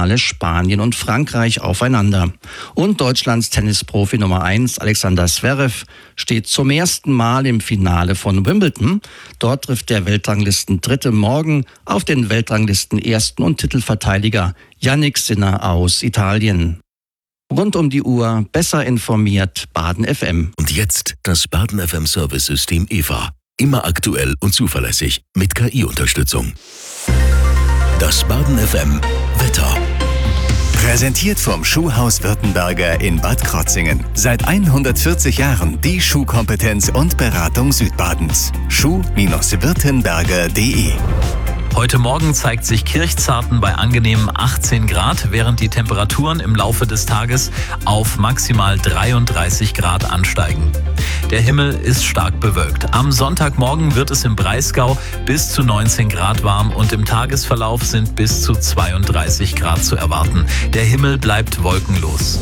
Finale Spanien und Frankreich aufeinander. Und Deutschlands Tennisprofi Nummer 1 Alexander Zverev steht zum ersten Mal im Finale von Wimbledon. Dort trifft der Weltranglisten-Dritte morgen auf den Weltranglisten-Ersten und Titelverteidiger Jannik Sinner aus Italien. Rund um die Uhr, besser informiert, Baden FM. Und jetzt das Baden FM Service-System EVA. Immer aktuell und zuverlässig mit KI-Unterstützung. Das Baden FM Wetter. Präsentiert vom Schuhhaus Württemberger in Bad Krotzingen. Seit 140 Jahren die Schuhkompetenz und Beratung Südbadens. Schuh-württemberger.de. Heute Morgen zeigt sich Kirchzarten bei angenehmen 18 Grad, während die Temperaturen im Laufe des Tages auf maximal 33 Grad ansteigen. Der Himmel ist stark bewölkt. Am Sonntagmorgen wird es im Breisgau bis zu 19 Grad warm und im Tagesverlauf sind bis zu 32 Grad zu erwarten. Der Himmel bleibt wolkenlos.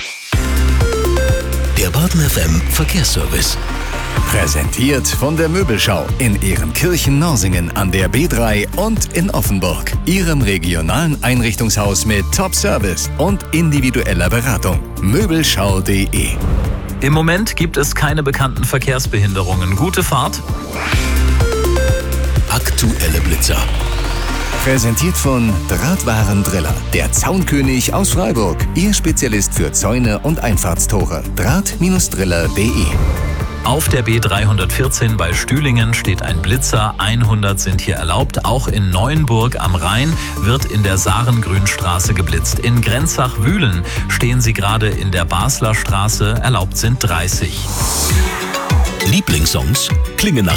Der Baden FM Verkehrsservice. Präsentiert von der Möbelschau in Ehrenkirchen-Norsingen an der B3 und in Offenburg. Ihrem regionalen Einrichtungshaus mit Top-Service und individueller Beratung. Möbelschau.de. Im Moment gibt es keine bekannten Verkehrsbehinderungen. Gute Fahrt. Aktuelle Blitzer. Präsentiert von Drahtwarendriller, der Zaunkönig aus Freiburg. Ihr Spezialist für Zäune und Einfahrtstore. Draht-driller.de. Auf der B314 bei Stühlingen steht ein Blitzer, 100 sind hier erlaubt. Auch in Neuenburg am Rhein wird in der Sarengrünstraße geblitzt. In Grenzach-Wühlen stehen sie gerade in der Basler Straße, erlaubt sind 30. Lieblingssongs klingen nach